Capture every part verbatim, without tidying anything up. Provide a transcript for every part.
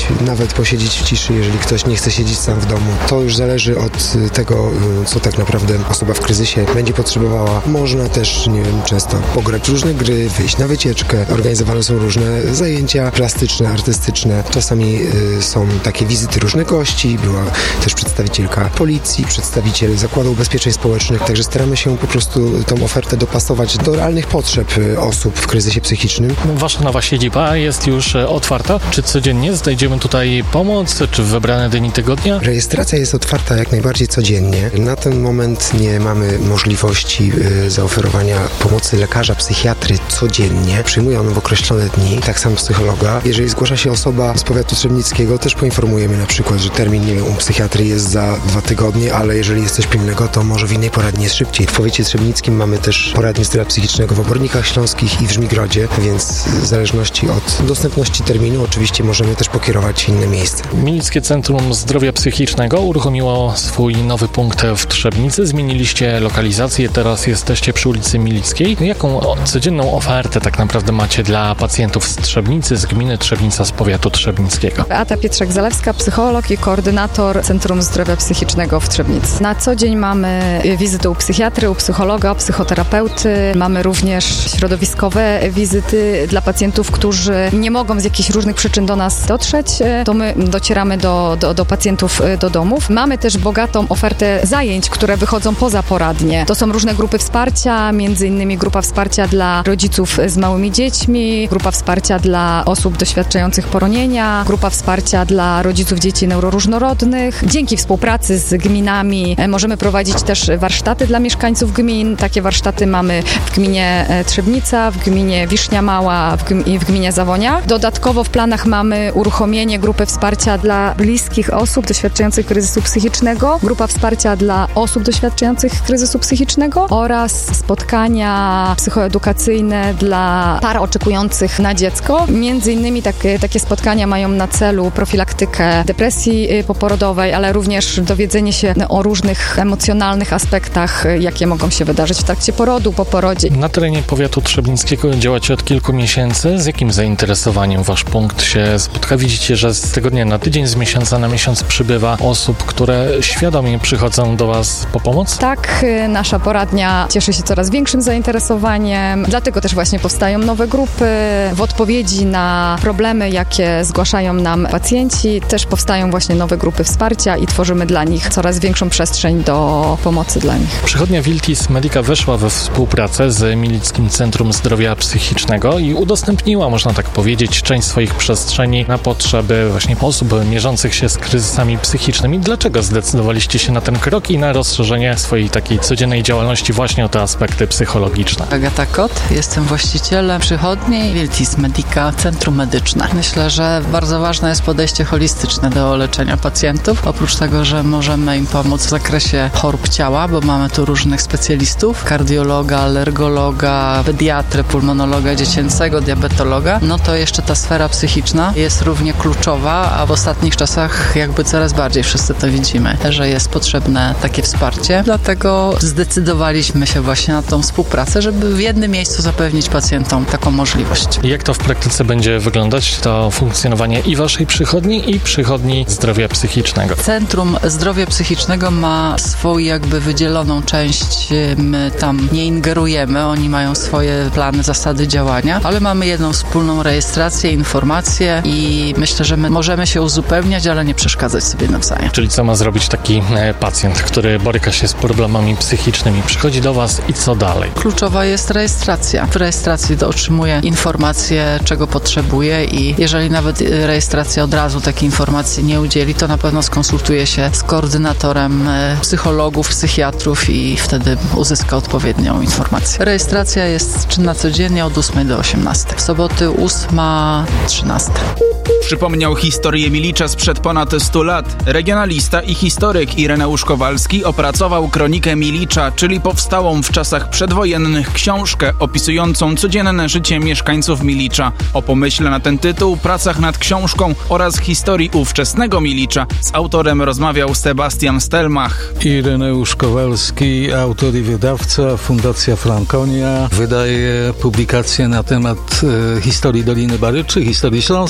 nawet posiedzieć w ciszy, jeżeli ktoś nie chce siedzieć sam w domu. To już zależy od tego, co tak naprawdę osoba w kryzysie będzie potrzebowała. Można też, nie wiem, często pograć różne gry, wyjść na wycieczkę. Organizowane są różne zajęcia plastyczne, artystyczne. Czasami y, są takie wizyty różnych gości. Była też przedstawicielka policji, przedstawiciel Zakładu Ubezpieczeń Społecznych. Także staramy się po prostu tą ofertę dopasować do realnych potrzeb osób w kryzysie psychicznym. Wasza nowa siedziba jest już otwarta. Czy codziennie znajdziemy tutaj pomoc, czy w wybrane dni tygodnia? Rejestracja jest otwarta jak najbardziej codziennie. Na ten moment nie mamy możliwości y, zaoferowania pomocy lekarza, psychiatry codziennie. Przyjmują on w określone dni, tak samo psychologa. Jeżeli zgłasza się osoba z powiatu trzebnickiego, też poinformujemy na przykład, że termin, nie wiem, u psychiatry jest za dwa tygodnie, ale jeżeli jest coś pilnego, to może w innej poradni jest szybciej. W powiecie trzebnickim mamy też poradnię zdrowia psychicznego w Obornikach Śląskich i w Żmigrodzie, więc w zależności od dostępności terminu oczywiście możemy też pokierować w inne miejsce. Milickie Centrum Zdrowia Psychicznego uruchomiło swój nowy punkt w Trzebnicy. Zmieniliście lokalizację, teraz jesteście przy ulicy Milickiej. Jaką codzienną ofertę tak naprawdę macie dla pacjentów z Trzebnicy, z gminy Trzebnica, z powiatu trzebnickiego? Beata Pietrzak-Zalewska, psycholog i koordynator Centrum Zdrowia Psychicznego w Trzebnicy. Na co dzień mamy wizyty u psychiatry, u psychologa, psychoterapeuty. Mamy również środowiskowe wizyty dla pacjentów, którzy nie mogą z jakichś różnych przyczyn do nas dotrzeć. To my docieramy do, do, do pacjentów do domów. Mamy też bogatą ofertę zajęć, które wychodzą poza poradnie. To są różne grupy wsparcia, między innymi grupa wsparcia dla rodziców z małymi dziećmi, grupa wsparcia dla osób doświadczających poronienia, grupa wsparcia dla rodziców dzieci neuroróżnorodnych. Dzięki współpracy z gminami możemy prowadzić też warsztaty dla mieszkańców gmin. Takie warsztaty mamy w gminie Trzebnica, w gminie Wisznia Mała w gm- i w gminie Zawonia. Dodatkowo w planach mamy uruchomienie grupy wsparcia dla bliskich osób doświadczających kryzysu psychicznego, grupa wsparcia dla osób doświadczających kryzysu psychicznego oraz spotkania psychoedukacyjne dla par oczekujących na dziecko. Między innymi takie, takie spotkania mają na celu profilaktykę depresji poporodowej, ale również dowiedzenie się o różnych emocjonalnych aspektach, jakie mogą się wydarzyć w trakcie porodu, po porodzie. Na terenie powiatu trzebnickiego działacie od kilku miesięcy. Z jakim zainteresowaniem wasz punkt się spotka? Widzicie, że z tygodnia na tydzień, z miesiąca na miesiąc przybywa osób, które świadomie przychodzą do was po pomoc? Tak, nasza poradnia cieszy się coraz większym zainteresowaniem, dlatego też właśnie powstają nowe grupy. W odpowiedzi na problemy, jakie zgłaszają nam pacjenci, też powstają właśnie nowe grupy wsparcia i tworzymy dla nich coraz większą przestrzeń do pomocy dla nich. Przychodnia Wiltis Medica weszła we współpracę z Milickim Centrum Zdrowia Psychicznego i udostępniła, można tak powiedzieć, część swoich przestrzeni na potrzeby właśnie osób mierzących się z kryzysami psychicznymi. Dlaczego zdecydowaliście się na ten krok i na rozszerzenie swojej takiej codziennej działalności właśnie o te aspekty psychologiczne? Agata Kot, jestem właścicielem przychodni Wiltis Medica Centrum Medyczne. Myślę, że bardzo ważne jest podejście holistyczne do leczenia pacjentów. Oprócz tego, że możemy im pomóc w zakresie chorób ciała, bo mamy tu różnych specjalistów, kardiologa, alergologa, pediatrę, pulmonologa dziecięcego, diabetologa, no to jeszcze ta sfera psychiczna jest równie kluczowa, a w ostatnich czasach jakby coraz bardziej wszyscy to widzimy, że jest potrzebne takie wsparcie. Dlatego zdecydowaliśmy się właśnie na tą współpracę, żeby w jednym miejscu zapewnić pacjentom taką możliwość. Jak to w praktyce będzie wyglądać, to funkcjonowanie i waszej przychodni, i przychodni zdrowia psychicznego? Centrum Zdrowia Psychicznego ma swoją jakby wydzieloną część, my tam nie ingerujemy, oni mają swoje plany, zasady działania, ale mamy jedną wspólną rejestrację, informacje i myślę, że my możemy się uzupełniać, ale nie przeszkadzać sobie nawzajem. Czyli co ma zrobić taki pacjent, który boryka się z problemami psychicznymi, przychodzi do was i co dalej? Kluczowa jest rejestracja. W rejestracji otrzymuje informacje, czego potrzebuje i jeżeli nawet rejestracja od razu takiej informacji nie udzieli, to na pewno skonsultuje się z koordynatorem psychologów, psychiatrów i wtedy uzyska odpowiednią informację. Rejestracja jest czynna codziennie od ósmej do osiemnastej. W soboty ósma, trzynasta. Przypomniał historię Milicza sprzed ponad stu lat. Regionalista i historyk Ireneusz Kowalski opracował kronikę Milicza, czyli powstałą w czasach przedwojennych książkę opisującą codzienne życie mieszkańców Milicza. O pomyśle na ten tytuł, pracach nad książką oraz historii ówczesnego Milicza z autorem rozmawiał Sebastian Stelmach. Ireneusz Kowalski, autor i wydawca, Fundacja Frankonia, wydaje publikacje na temat e, historii Doliny Baryczy, historii Śląska, Wrocławia,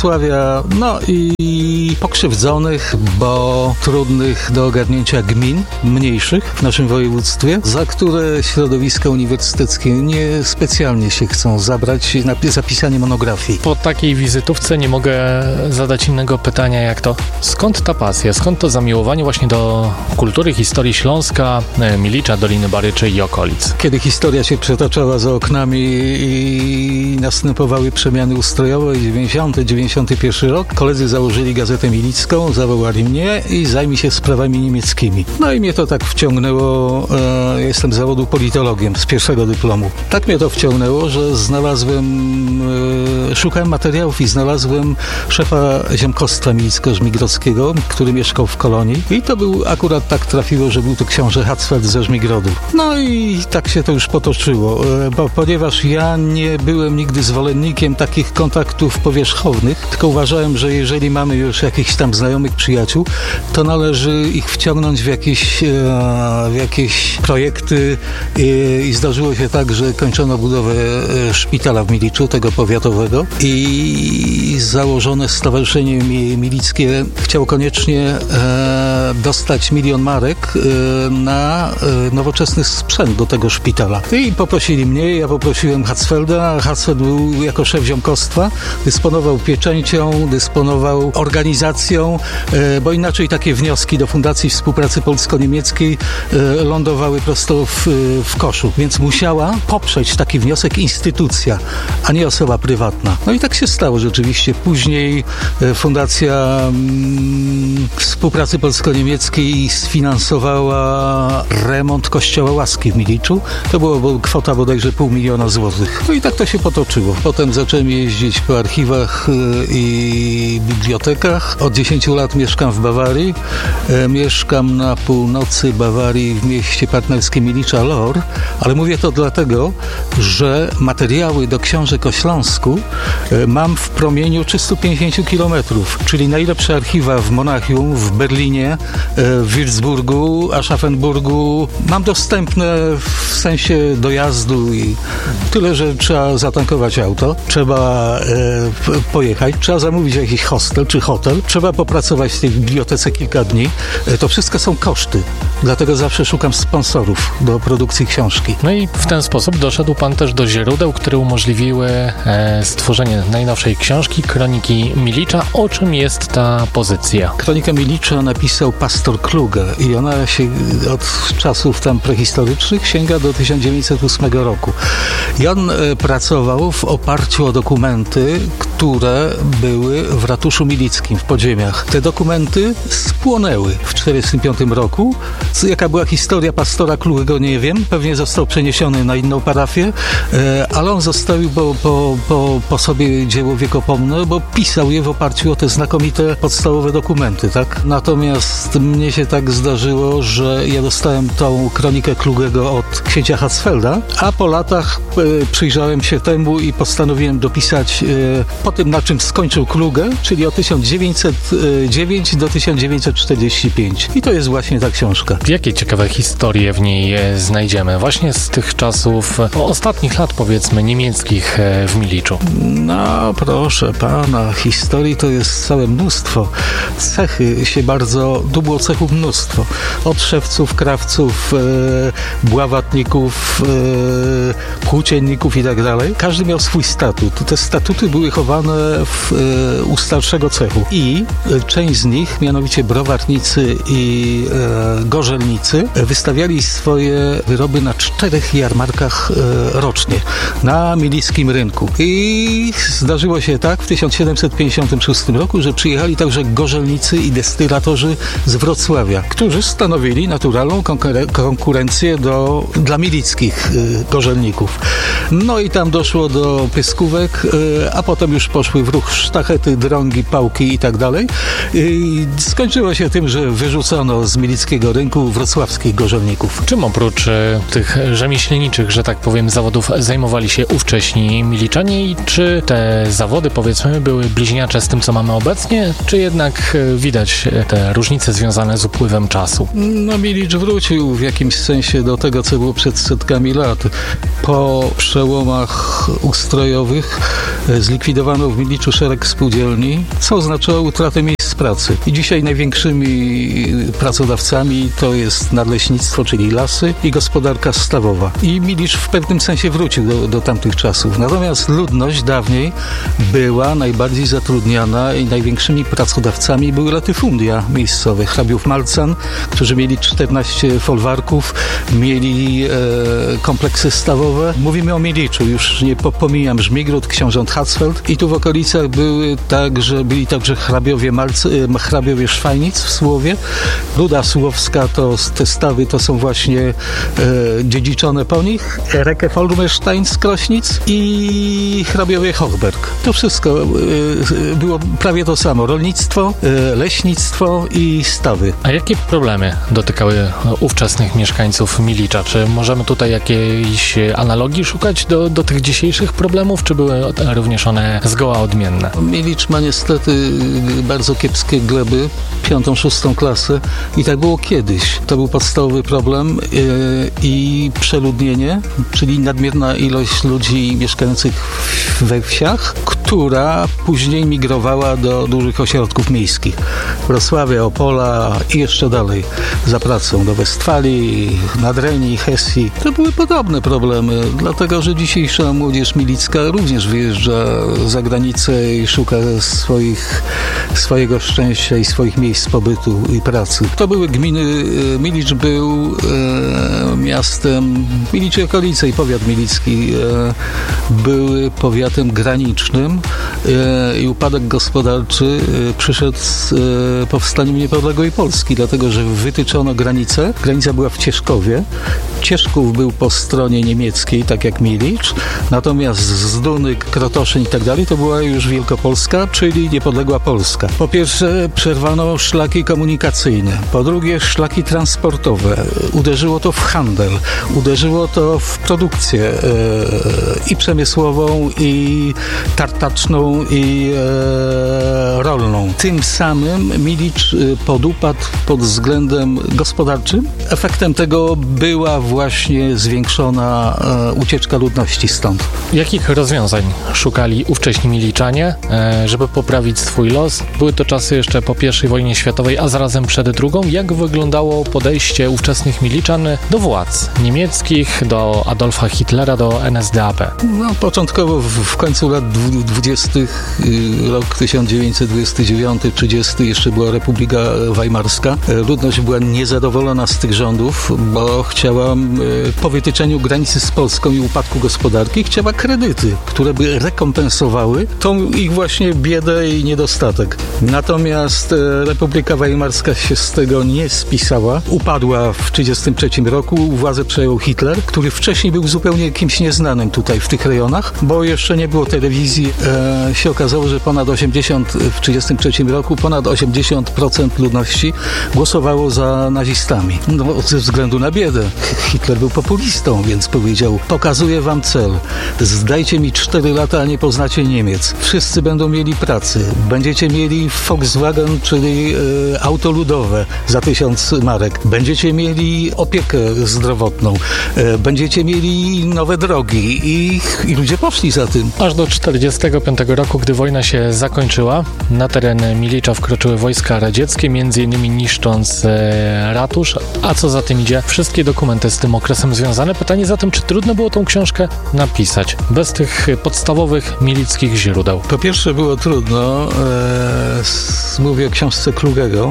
Wrocławia, no i pokrzywdzonych, bo trudnych do ogarnięcia gmin mniejszych w naszym województwie, za które środowiska uniwersyteckie nie specjalnie się chcą zabrać na zapisanie monografii. Po takiej wizytówce nie mogę zadać innego pytania jak to, skąd ta pasja, skąd to zamiłowanie właśnie do kultury, historii Śląska, Milicza, Doliny Baryczy i okolic? Kiedy historia się przetaczała za oknami i następowały przemiany ustrojowe, dziewięćdziesiąty dziewięćdziesiąty pierwszy rok, koledzy założyli Gazetę Milicką, zawołali mnie i zajmij się sprawami niemieckimi. No i mnie to tak wciągnęło, e, jestem z zawodu politologiem, z pierwszego dyplomu. Tak mnie to wciągnęło, że znalazłem, e, szukałem materiałów i znalazłem szefa ziemkostwa milicko-żmigrodzkiego, który mieszkał w Kolonii i to był, akurat tak trafiło, że był to książę Hatzfeld ze Żmigrodu. No i tak się to już potoczyło, e, bo, ponieważ ja nie byłem nigdy zwolennikiem takich kontaktów powierzchownych, tylko uważałem, że jeżeli mamy już jakichś tam znajomych przyjaciół, to należy ich wciągnąć w jakieś, e, w jakieś projekty i, i zdarzyło się tak, że kończono budowę szpitala w Miliczu, tego powiatowego i założone Stowarzyszenie Milickie chciało koniecznie e, dostać milion marek e, na e, nowoczesny sprzęt do tego szpitala. I poprosili mnie, ja poprosiłem Hatzfelda. Hatzfeld był jako szef ziomkostwa, dysponował pieczęcią, dysponował organizacją, e, bo inaczej takie wnioski do Fundacji Współpracy Polsko-Niemieckiej e, lądowały prosto w, w koszu, więc musiała poprzeć taki wniosek instytucja, a nie osoba prywatna. No i tak się stało rzeczywiście. Później e, Fundacja mm, Współpracy Polsko-Niemieckiej sfinansowała remont Kościoła Łaski w Miliczu. To była kwota bodajże pół miliona złotych. No i tak to się potoczyło. Potem zacząłem jeździć po archiwach i bibliotekach. Od dziesięciu lat mieszkam w Bawarii. E, mieszkam na północy Bawarii w mieście partnerskim Milicza Lor, ale mówię to dlatego, że materiały do książek o Śląsku e, mam w promieniu trzystu pięćdziesięciu kilometrów, czyli najlepsze archiwa w Monachium, w Berlinie, e, w Würzburgu, Aschaffenburgu. Mam dostępne w sensie dojazdu i tyle, że trzeba zatankować auto, trzeba e, pojechać, trzeba zamówić jakiś hostel czy hotel, trzeba popracować w tej bibliotece kilka dni. E, to wszystko są koszty, dlatego zawsze szukam sponsorów do produkcji książki. No i w ten sposób doszedł pan też do źródeł, które umożliwiły e, stworzenie najnowszej książki, Kroniki Milicza. O czym jest ta pozycja? Kronikę Milicza napisał pastor Kluge i ona się od czasów tam prehistorycznych sięga do tysiąc dziewięćset ósmego roku. I on e, pracował w oparciu o dokumenty, które były w ratuszu milickim w podziemiach. Te dokumenty spłonęły w tysiąc dziewięćset czterdziestym piątym roku. Jaka była historia pastora Klugego, nie wiem. Pewnie został przeniesiony na inną parafię, e, ale on zostawił po, po, po, po sobie dzieło wiekopomne, bo pisał je w oparciu o te znakomite podstawowe dokumenty, tak? Natomiast mnie się tak zdarzyło, że ja dostałem tą kronikę Klugego od księcia Hatzfelda, a po latach e, przyjrzałem się temu i postanowiłem dopisać e, po tym, na czym skończył Kluge, czyli od tysiąc dziewięćset dziewięć do tysiąc dziewięćset czterdzieści pięć. I to jest właśnie ta książka. Jakie ciekawe historie w niej znajdziemy? Właśnie z tych czasów, ostatnich lat powiedzmy, niemieckich w Miliczu. No proszę pana, historii to jest całe mnóstwo. Cechy się bardzo, tu było cechów mnóstwo. Od szewców, krawców, e, bławatników, e, płócienników i tak dalej. Każdy miał swój statut. Te statuty były chowane w, e, u starszego cechu. I e, część z nich, mianowicie browarnicy i e, gorzelnicy, wystawiali swoje wyroby na czterech jarmarkach e, rocznie na milickim rynku. I zdarzyło się tak w tysiąc siedemset pięćdziesiątym szóstym roku, że przyjechali także gorzelnicy i destylatorzy z Wrocławia, którzy stanowili naturalną konkuren- konkurencję do, dla milickich y, gorzelników. No i tam doszło do pyskówek, y, a potem już poszły w ruch sztachety, drągi, pałki i tak dalej. I skończyło się tym, że wyrzucono z milickiego rynku kilku wrocławskich gorzelników. Czym oprócz e, tych rzemieślniczych, że tak powiem, zawodów zajmowali się ówcześni Miliczanie i czy te zawody, powiedzmy, były bliźniacze z tym, co mamy obecnie, czy jednak e, widać te różnice związane z upływem czasu? No, Milicz wrócił w jakimś sensie do tego, co było przed setkami lat. Po przełomach ustrojowych zlikwidowano w Miliczu szereg spółdzielni, co oznaczało utratę miejsc pracy. I dzisiaj największymi pracodawcami to jest nadleśnictwo, czyli lasy i gospodarka stawowa. I Milicz w pewnym sensie wrócił do, do tamtych czasów. Natomiast ludność dawniej była najbardziej zatrudniana i największymi pracodawcami były latyfundia miejscowe. Hrabiów Malcan, którzy mieli czternaście folwarków, mieli e, kompleksy stawowe. Mówimy o Miliczu, już nie pomijam Żmigród, książąt Hatzfeld i tu w okolicach były także, byli także hrabiowie Malc, e, hrabiowie Szwajnic w Słowie. Ruda Słowska, to te stawy to są właśnie e, dziedziczone po nich. Reke Folmerstein z Krośnic i hrabiowie Hochberg. To wszystko e, było prawie to samo. Rolnictwo, e, leśnictwo i stawy. A jakie problemy dotykały ówczesnych mieszkańców Milicza? Czy możemy tutaj jakiejś analogii szukać do, do tych dzisiejszych problemów, czy były również one zgoła odmienne? Milicz ma niestety bardzo kiepskie gleby, piątą, szóstą klasę i tak było kiedyś. To był podstawowy problem yy, i przeludnienie, czyli nadmierna ilość ludzi mieszkających we wsiach, która później migrowała do dużych ośrodków miejskich. Wrocławia, Opola i jeszcze dalej za pracą do Westfalii, Nadrenii, Hesji. To były podobne problemy, dlatego że dzisiejsza młodzież milicka również wyjeżdża za granicę i szuka swoich, swojego szczęścia i swoich miejsc pobytu i pracy. To były gminy, Milicz był e, miastem, Milicz i okolice i powiat milicki e, były powiatem granicznym e, i upadek gospodarczy e, przyszedł z e, powstaniem niepodległej Polski, dlatego że wytyczono granicę. Granica była w Cieszkowie. Cieszków był po stronie niemieckiej, tak jak Milicz, natomiast Zduny, Krotoszyn i tak dalej to była już Wielkopolska, czyli niepodległa Polska. Po pierwsze przerwano szlaki komunikacyjne, po drugie szlaki transportowe. Uderzyło to w handel, uderzyło to w produkcję e, i przemysłową, i tartaczną, i e, rolną. Tym samym Milicz podupadł pod względem gospodarczym. Efektem tego była właśnie zwiększona e, ucieczka ludności stąd. Jakich rozwiązań szukali ówcześni Miliczanie, e, żeby poprawić swój los? Były to czasy jeszcze po pierwszej wojnie światowej, a zarazem przed drugą. Jak wyglądało podejście ówczesnych Miliczan do władz niemieckich, do Adolfa Hitlera, do N S D A P? No, początkowo w, w końcu lat dwudziestych, rok tysiąc dziewięćset dwudziesty dziewiąty trzydziesty jeszcze była Republika Weimarska. Ludność była niezadowolona z tych rządów, bo chciała po wytyczeniu granicy z Polską i upadku gospodarki chciała kredyty, które by rekompensowały tą ich właśnie biedę i niedostatek. Natomiast Republika Weimarska się z tego nie spisała. Upadła w tysiąc dziewięćset trzydziestym trzecim roku. Władzę przejął Hitler, który wcześniej był zupełnie kimś nieznanym tutaj w tych rejonach, bo jeszcze nie było telewizji. E, się okazało, że ponad osiemdziesiąt w tysiąc dziewięćset trzydziestym trzecim roku ponad osiemdziesiąt procent ludności głosowało za nazistami. No, ze względu na biedę. Hitler był populistą, więc powiedział: pokazuję wam cel. Zdajcie mi cztery lata, a nie poznacie Niemiec. Wszyscy będą mieli pracy. Będziecie mieli Volkswagen, czyli e, auto ludowe za tysiąc marek. Będziecie mieli opiekę zdrowotną. E, będziecie mieli nowe drogi. I, I ludzie poszli za tym. Aż do tysiąc dziewięćset czterdziestego piątego roku, gdy wojna się zakończyła, na teren Milicza wkroczyły wojska radzieckie, między innymi niszcząc e, ratusz, a co za tym idzie, wszystkie dokumenty z tym okresem związane. Pytanie zatem, czy trudno było tą książkę napisać bez tych podstawowych milickich źródeł? Po pierwsze było trudno. E, mówię o książce Klugego,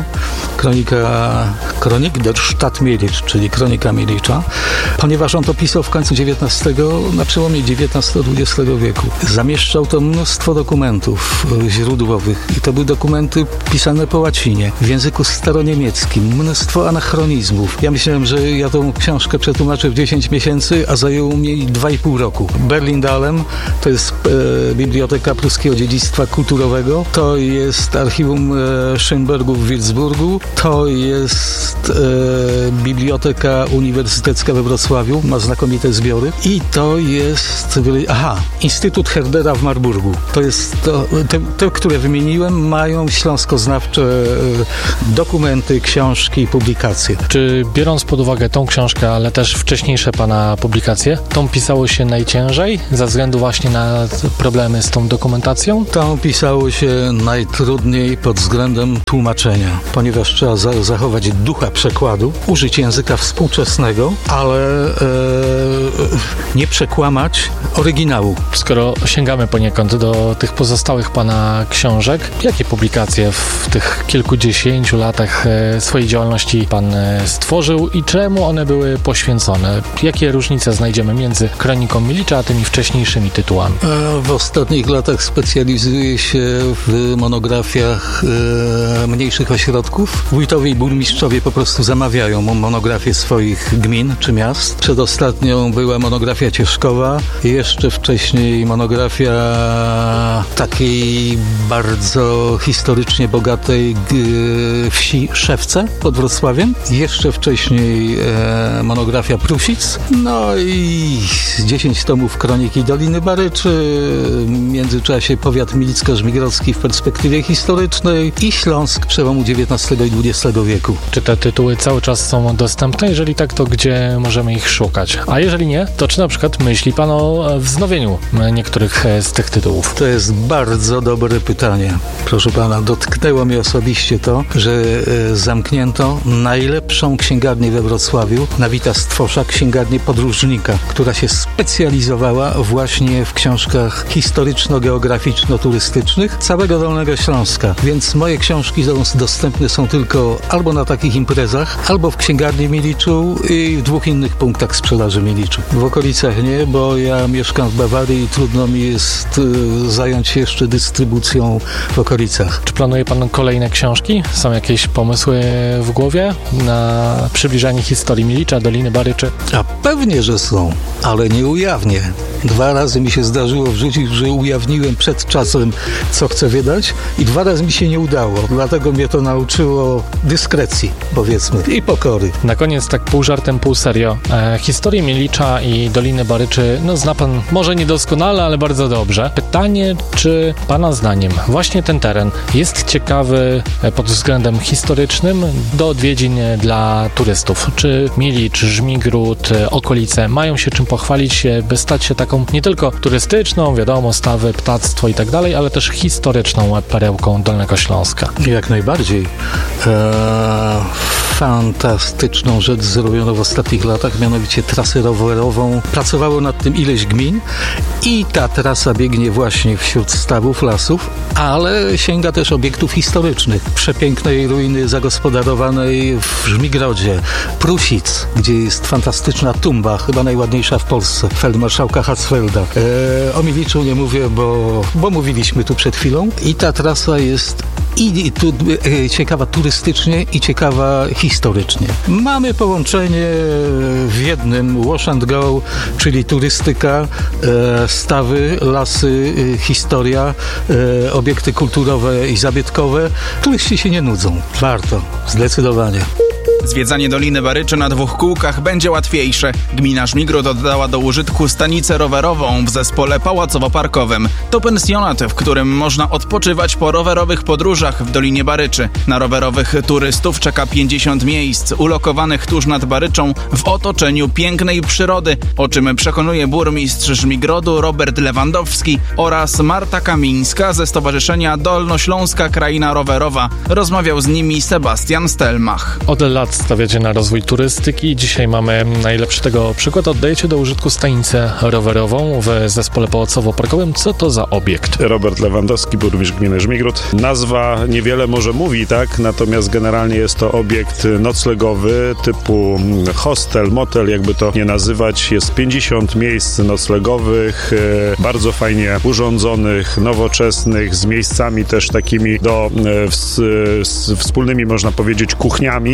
kronika, kronik der Stadt Milicz, czyli kronika Milicza, ponieważ on to pisał w końcu dziewiętnastego, na przełomie dziewiętnastego-dwudziestego wieku. Zamieszczał to mnóstwo dokumentów źródłowych i to były dokumenty pisane po łacinie, w języku staroniemieckim, mnóstwo anachronizmów. Ja myślałem, że ja tą książkę przetłumaczę w dziesięć miesięcy, a zajęło mi dwa i pół roku. Berlin-Dahlem to jest e, Biblioteka Pruskiego Dziedzictwa Kulturowego, to jest archiwum e, Schönbergu Brandenburgu w Wilsburgu. To jest e, Biblioteka Uniwersytecka we Wrocławiu, ma znakomite zbiory. I to jest, aha, Instytut Herdera w Marburgu. To jest to, te, te które wymieniłem, mają śląskoznawcze e, dokumenty, książki, publikacje. Czy biorąc pod uwagę tą książkę, ale też wcześniejsze pana publikacje, tą pisało się najciężej ze względu właśnie na problemy z tą dokumentacją? Tą pisało się najtrudniej pod względem tłumaczenia, ponieważ trzeba za- zachować ducha przekładu, użyć języka współczesnego, ale e, nie przekłamać oryginału. Skoro sięgamy poniekąd do tych pozostałych pana książek, jakie publikacje w tych kilkudziesięciu latach swojej działalności pan stworzył i czemu one były poświęcone? Jakie różnice znajdziemy między Kroniką Milicza a tymi wcześniejszymi tytułami? W ostatnich latach specjalizuję się w monografiach e, mniejszych ośrodków. Wójtowie i burmistrzowie po prostu zamawiają monografię swoich gmin czy miast. Przedostatnią była monografia Cieszkowa, jeszcze wcześniej monografia takiej bardzo historycznie bogatej e, wsi Szewce pod Wrocławiem. Jeszcze wcześniej e, monografia Prusic. No i dziesięć tomów Kroniki Doliny Baryczy. W międzyczasie powiat milicko-żmigrodzki w perspektywie historycznej i Śląsk przełomu dziewiętnastego i dwudziestego wieku. Czy te tytuły cały czas są dostępne? Jeżeli tak, to gdzie możemy ich szukać? A jeżeli nie, to czy na przykład myśli pan o wznowieniu niektórych z tych tytułów? To jest bardzo dobre pytanie. Proszę pana, dotknęło mnie osobiście to, że e, zamknięto najlepszą księgarnię we Wrocławiu, na Wita Stwosza, księgarnię podróżnika, która się specjalizowała właśnie w książkach historyczno-geograficzno-turystycznych całego Dolnego Śląska. Więc moje książki dostępne są tylko albo na takich imprezach, albo w księgarni Miliczu i w dwóch innych punktach sprzedaży Miliczu. W okolicach nie, bo ja mieszkam w Bawarii i trudno mi jest y, zająć się jeszcze dystrybucją w okolicach. Czy planuje pan kolejne książki? Są jakieś pomysły w głowie na przybliżanie historii Milicza, Doliny Baryczy? A pewnie, że są, ale nie ujawnię. Dwa razy mi się zdarzyło wrzucić, że ujawniłem przed czasem, co chcę wydać i dwa razy mi się nie udało. Dlatego mnie to nauczyło dyskrecji, powiedzmy, i pokory. Na koniec, tak pół żartem, pół serio. E, historię Milicza i Doliny Baryczy, no zna pan może niedoskonale, ale bardzo dobrze. Pytanie, czy pana zdaniem właśnie ten teren jest ciekawy pod względem historycznym do odwiedzin dla turystów? Czy Milicz, Żmigród, okolice mają się czym pochwalić, by stać się taką nie tylko turystyczną, wiadomo, stawy, ptactwo i tak dalej, ale też historyczną perełką Dolnego Śląska? Jak najbardziej. Eee, fantastyczną rzecz zrobiono w ostatnich latach, mianowicie trasę rowerową. Pracowało nad tym ileś gmin i ta trasa biegnie właśnie wśród stawów, lasów, ale sięga też obiektów historycznych. Przepięknej ruiny zagospodarowanej w Żmigrodzie, Prusic, gdzie jest fantastyczna tumba, chyba najładniejsza w Polsce, feldmarszałka Hatzfelda. Eee, o Miliczu nie mówię, bo, bo mówiliśmy tu przed chwilą i ta trasa jest i tu, e, ciekawa turystycznie i ciekawa historycznie. Mamy połączenie w jednym wash and go, czyli turystyka, e, stawy, lasy, e, historia, e, obiekty kulturowe i zabytkowe. Turyści się nie nudzą. Warto, zdecydowanie. Zwiedzanie Doliny Baryczy na dwóch kółkach będzie łatwiejsze. Gmina Żmigród oddała do użytku stanicę rowerową w zespole pałacowo-parkowym. To pensjonat, w którym można odpoczywać po rowerowych podróżach w Dolinie Baryczy. Na rowerowych turystów czeka pięćdziesiąt miejsc, ulokowanych tuż nad Baryczą w otoczeniu pięknej przyrody, o czym przekonuje burmistrz Żmigrodu Robert Lewandowski oraz Marta Kamińska ze Stowarzyszenia Dolnośląska Kraina Rowerowa. Rozmawiał z nimi Sebastian Stelmach. Od lat stawiacie na rozwój turystyki. Dzisiaj mamy najlepszy tego przykład. Oddajecie do użytku stanicę rowerową w zespole pałacowo-parkowym. Co to za obiekt? Robert Lewandowski, burmistrz gminy Żmigród. Nazwa niewiele może mówi, tak? Natomiast generalnie jest to obiekt noclegowy typu hostel, motel, jakby to nie nazywać. Jest pięćdziesiąt miejsc noclegowych, bardzo fajnie urządzonych, nowoczesnych, z miejscami też takimi do, z, z wspólnymi, można powiedzieć, kuchniami, czyli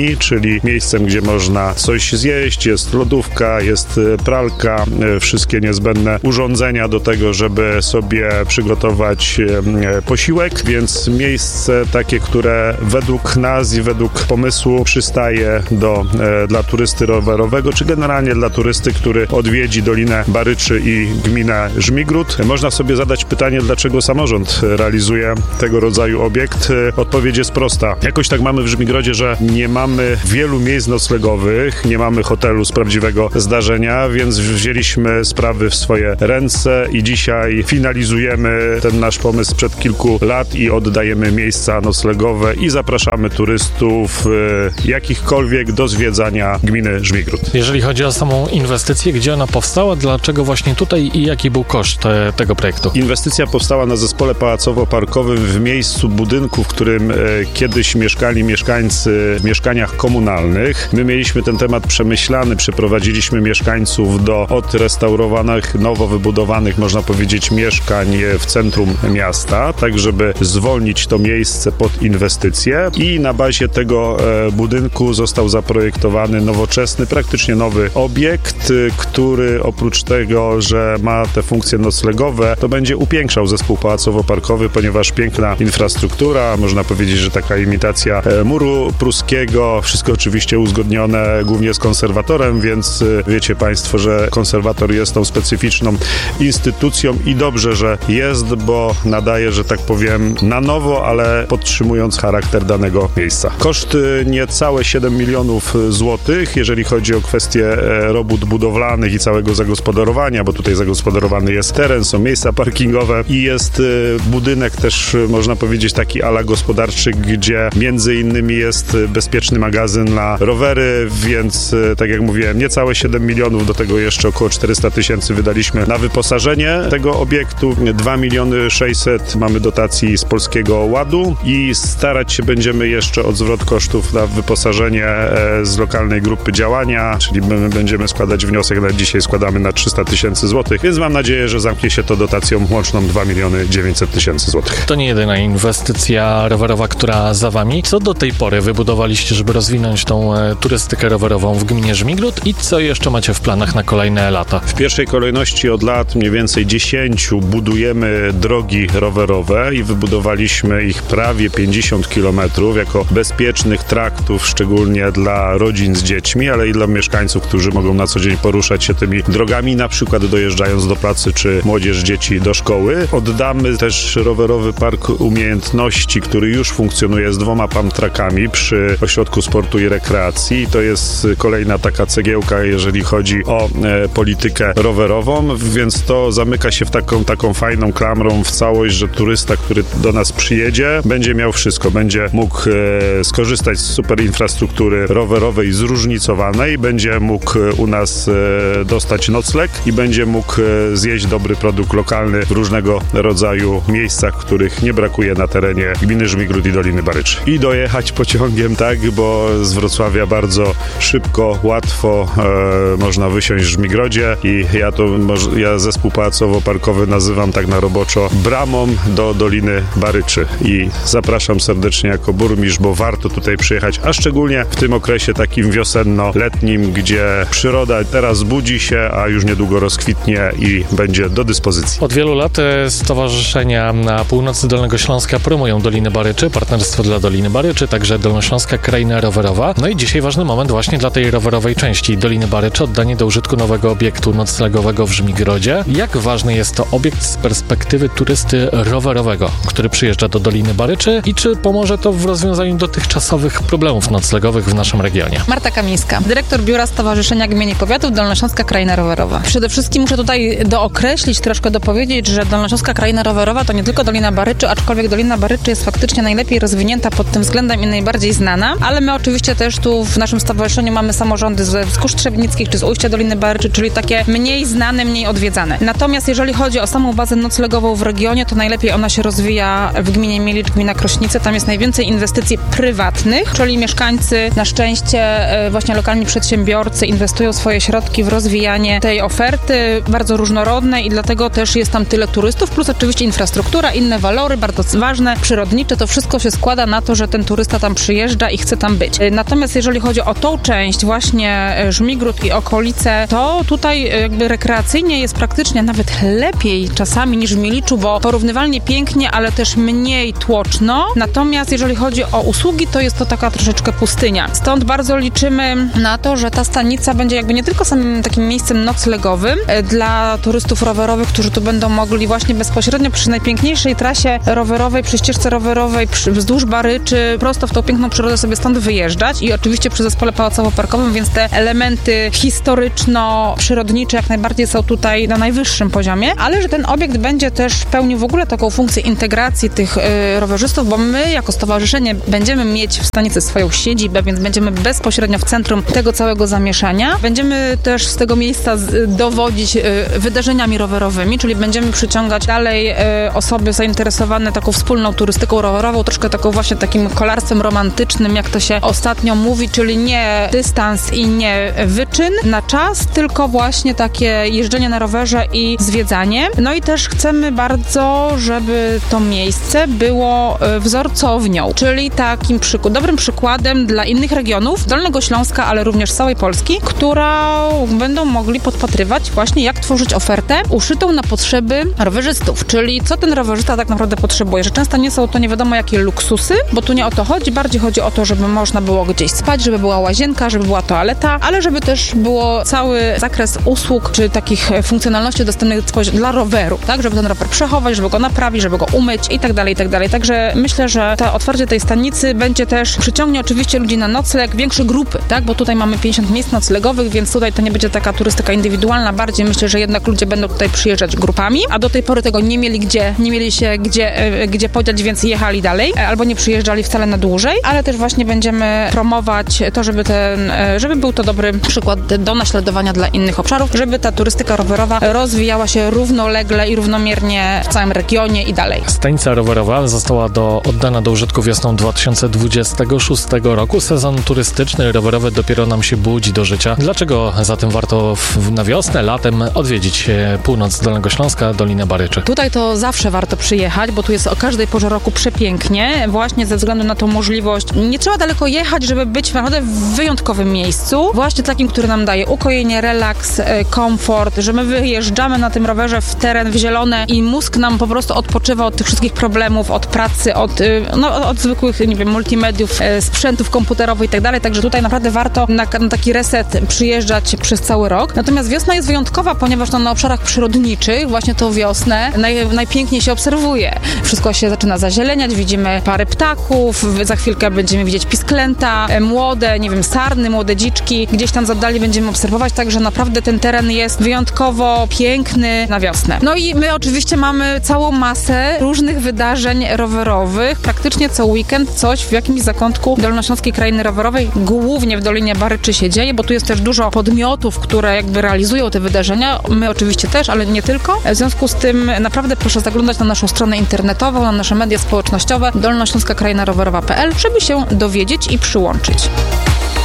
czyli miejscem, gdzie można coś zjeść, jest lodówka, jest pralka, wszystkie niezbędne urządzenia do tego, żeby sobie przygotować posiłek, więc miejsce takie, które według nas i według pomysłu przystaje do, dla turysty rowerowego, czy generalnie dla turysty, który odwiedzi Dolinę Baryczy i gminę Żmigród. Można sobie zadać pytanie, dlaczego samorząd realizuje tego rodzaju obiekt. Odpowiedź jest prosta. Jakoś tak mamy w Żmigrodzie, że nie mamy wielu miejsc noclegowych, nie mamy hotelu z prawdziwego zdarzenia, więc wzięliśmy sprawy w swoje ręce i dzisiaj finalizujemy ten nasz pomysł sprzed kilku lat i oddajemy miejsca noclegowe i zapraszamy turystów e, jakichkolwiek do zwiedzania gminy Żmigród. Jeżeli chodzi o samą inwestycję, gdzie ona powstała, dlaczego właśnie tutaj i jaki był koszt te, tego projektu? Inwestycja powstała na zespole pałacowo-parkowym w miejscu budynku, w którym e, kiedyś mieszkali mieszkańcy w mieszkaniach komunalnych. My mieliśmy ten temat przemyślany, przeprowadziliśmy mieszkańców do odrestaurowanych, nowo wybudowanych, można powiedzieć, mieszkań w centrum miasta, tak żeby zwolnić to miejsce pod inwestycje i na bazie tego e, budynku został zaprojektowany nowoczesny, praktycznie nowy obiekt, który oprócz tego, że ma te funkcje noclegowe, to będzie upiększał zespół pałacowo-parkowy, ponieważ piękna infrastruktura, można powiedzieć, że taka imitacja e, muru pruskiego, wszystko oczywiście uzgodnione głównie z konserwatorem, więc e, wiecie Państwo, że konserwator jest tą specyficzną instytucją i dobrze, że jest, bo nadaje, że tak powiem, na nowo, ale podtrzymując charakter danego miejsca. Koszt niecałe siedem milionów złotych, jeżeli chodzi o kwestie robót budowlanych i całego zagospodarowania, bo tutaj zagospodarowany jest teren, są miejsca parkingowe i jest budynek też, można powiedzieć, taki ala gospodarczy, gdzie między innymi jest bezpieczny magazyn na rowery, więc tak jak mówiłem, niecałe siedem milionów, do tego jeszcze około czterysta tysięcy wydaliśmy na wyposażenie tego obiektu, dwa miliony sześćset mamy dotacji z Polskiego Ładu i starać się będziemy jeszcze o zwrot kosztów na wyposażenie z lokalnej grupy działania, czyli my będziemy składać wniosek, na dzisiaj składamy na trzysta tysięcy złotych, więc mam nadzieję, że zamknie się to dotacją łączną dwa miliony dziewięćset tysięcy złotych. To nie jedyna inwestycja rowerowa, która za wami. Co do tej pory wybudowaliście, żeby rozwinąć tą e, turystykę rowerową w gminie Żmigród i co jeszcze macie w planach na kolejne lata? W pierwszej kolejności od lat mniej więcej dziesięciu budujemy drogi rowerowe i wybudowaliśmy ich prawie pięćdziesiąt kilometrów jako bezpiecznych traktów, szczególnie dla rodzin z dziećmi, ale i dla mieszkańców, którzy mogą na co dzień poruszać się tymi drogami, na przykład dojeżdżając do pracy, czy młodzież, dzieci do szkoły. Oddamy też rowerowy park umiejętności, który już funkcjonuje z dwoma pump-trackami przy Ośrodku Sportu i Rekreacji. To jest kolejna taka cegiełka, jeżeli chodzi o e, politykę rowerową, więc to zamyka się w taką, taką fajną klamrą w całość, że turysta, który do nas przyjedzie, będzie miał wszystko. Będzie mógł e, skorzystać z super infrastruktury rowerowej zróżnicowanej, będzie mógł u nas e, dostać nocleg i będzie mógł e, zjeść dobry produkt lokalny w różnego rodzaju miejscach, których nie brakuje na terenie gminy Żmigród i Doliny Baryczy. I dojechać pociągiem, tak, bo z Wrocławia bardzo szybko, łatwo e, można wysiąść w Żmigrodzie i ja to, ja zespół pałacowo-parkowy nazywam tak na roboczo bramą do Doliny Baryczy i zapraszam serdecznie jako burmistrz, bo warto tutaj przyjechać, a szczególnie w tym okresie takim wiosenno-letnim, gdzie przyroda teraz budzi się, a już niedługo rozkwitnie i będzie do dyspozycji. Od wielu lat stowarzyszenia na północy Dolnego Śląska promują Dolinę Baryczy, Partnerstwo dla Doliny Baryczy, także Dolnośląska Kraina Rowerowa. No i dzisiaj ważny moment właśnie dla tej rowerowej części Doliny Baryczy, oddanie do użytku nowego obiektu noclegowego w Żmigrodzie. Jak ważny jest to obiekt z perspektywy turysty rowerowego, który przyjeżdża do Doliny Baryczy i czy pomoże to w rozwiązaniu dotychczasowych problemów noclegowych w naszym regionie? Marta Kamińska, dyrektor Biura Stowarzyszenia Gmin i Powiatów Dolnośląska Kraina Rowerowa. Przede wszystkim muszę tutaj dookreślić, troszkę dopowiedzieć, że Dolnośląska Kraina Rowerowa to nie tylko Dolina Baryczy, aczkolwiek Dolina Baryczy jest faktycznie najlepiej rozwinięta pod tym względem i najbardziej znana, ale my oczywiście też tu w naszym stowarzyszeniu mamy samorządy ze Wzgórz Trzebnickich czy z ujścia Doliny Baryczy, czyli takie mniej znane, mniej odwiedzane. Natomiast jeżeli chodzi o samą bazę noclegową w regionie, to najlepiej ona się rozwija w gminie Mielicz, gmina Krośnice. Tam jest najwięcej inwestycji prywatnych, czyli mieszkańcy, na szczęście właśnie lokalni przedsiębiorcy inwestują swoje środki w rozwijanie tej oferty, bardzo różnorodnej i dlatego też jest tam tyle turystów, plus oczywiście infrastruktura, inne walory, bardzo ważne, przyrodnicze, to wszystko się składa na to, że ten turysta tam przyjeżdża i chce tam być. Natomiast jeżeli chodzi o tą część właśnie Żmigród i okolice, to tutaj jakby rekreacyjnie jest praktycznie nawet lepiej czasami niż w Miliczu, bo porównywalnie pięknie, ale też mniej tłoczno. Natomiast jeżeli chodzi o usługi, to jest to taka troszeczkę pustynia. Stąd bardzo liczymy na to, że ta stanica będzie jakby nie tylko samym takim miejscem noclegowym dla turystów rowerowych, którzy tu będą mogli właśnie bezpośrednio przy najpiękniejszej trasie rowerowej, przy ścieżce rowerowej, przy, wzdłuż Baryczy, prosto w tą piękną przyrodę sobie stąd wyjeżdżać i oczywiście przy zespole pałacowo-parkowym, więc te elementy historyczno-przyrodnicze jak najbardziej są tutaj na najwyższym poziomie, ale że ten obiekt będzie też pełnił w ogóle taką funkcję integracji tych y, rowerzystów, bo my jako stowarzyszenie będziemy mieć w stanicy swoją siedzibę, więc będziemy bezpośrednio w centrum tego całego zamieszania. Będziemy też z tego miejsca z, dowodzić y, wydarzeniami rowerowymi, czyli będziemy przyciągać dalej y, osoby zainteresowane taką wspólną turystyką rowerową, troszkę taką właśnie takim kolarstwem romantycznym, jak to się ostatnio mówi, czyli nie dystans i nie wyczyn na czas, tylko właśnie takie jeżdżenie na rowerze i zwiedzanie. No i też chcemy bardzo, żeby to miejsce było wzorcownią, czyli takim przyk- dobrym przykładem dla innych regionów Dolnego Śląska, ale również całej Polski, która będą mogli podpatrywać właśnie jak tworzyć ofertę uszytą na potrzeby rowerzystów, czyli co ten rowerzysta tak naprawdę potrzebuje, że często nie są to nie wiadomo jakie luksusy, bo tu nie o to chodzi, bardziej chodzi o to, żeby można było gdzieś spać, żeby była łazienka, żeby była toaleta, ale żeby też było cały zakres usług, czy takich funkcjonalności dostępnych dla roweru, tak, żeby ten rower przechować, żeby go naprawić, żeby go umyć i tak dalej, i tak dalej. Także myślę, że to otwarcie tej stanicy będzie też, przyciągnie oczywiście ludzi na nocleg, większe grupy, tak, bo tutaj mamy pięćdziesiąt miejsc noclegowych, więc tutaj to nie będzie taka turystyka indywidualna, bardziej myślę, że jednak ludzie będą tutaj przyjeżdżać grupami, a do tej pory tego nie mieli gdzie, nie mieli się gdzie, gdzie podziać, więc jechali dalej, albo nie przyjeżdżali wcale na dłużej, ale też właśnie będziemy promować to, żeby ten, żeby był to dobry przykład do naśladowania dla innych obszarów, żeby ta turystyka rowerowa rozwijała się równolegle i równomiernie w całym regionie i dalej. Stanica rowerowa została do, oddana do użytku wiosną dwa tysiące dwudziestego szóstego roku. Sezon turystyczny rowerowy dopiero nam się budzi do życia. Dlaczego zatem warto w, na wiosnę, latem odwiedzić północ Dolnego Śląska, Dolinę Baryczy? Tutaj to zawsze warto przyjechać, bo tu jest o każdej porze roku przepięknie, właśnie ze względu na tą możliwość. Nie trzeba daleko jechać, żeby być naprawdę w wyjątkowym miejscu, właśnie takim, który nam daje ukojenie, relaks, komfort, że my wyjeżdżamy na tym rowerze w teren, w zielone i mózg nam po prostu odpoczywa od tych wszystkich problemów, od pracy, od, no, od zwykłych, nie wiem, multimediów, sprzętów komputerowych i tak dalej, także tutaj naprawdę warto na, na taki reset przyjeżdżać przez cały rok. Natomiast wiosna jest wyjątkowa, ponieważ no, na obszarach przyrodniczych właśnie tą wiosnę naj, najpiękniej się obserwuje. Wszystko się zaczyna zazieleniać, widzimy parę ptaków, za chwilkę będziemy widzieć pisklęta, młode, nie wiem, sarny, młode dziczki, gdzieś tam z oddali będziemy obserwować, także naprawdę ten teren jest wyjątkowo piękny na wiosnę. No i my oczywiście mamy całą masę różnych wydarzeń rowerowych, praktycznie co weekend coś w jakimś zakątku Dolnośląskiej Krainy Rowerowej, głównie w Dolinie Baryczy się dzieje, bo tu jest też dużo podmiotów, które jakby realizują te wydarzenia, my oczywiście też, ale nie tylko. W związku z tym naprawdę proszę zaglądać na naszą stronę internetową, na nasze media społecznościowe dolnośląska kraina rowerowa kropka p l, żeby się dowiedzieć i przyłączyć.